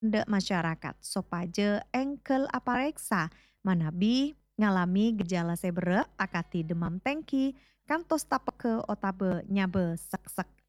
de masyarakat sopaje engkel apareksa manabi ngalami gejala seberek akati demam tengki kantos tapeke otabe nyabe sek-sek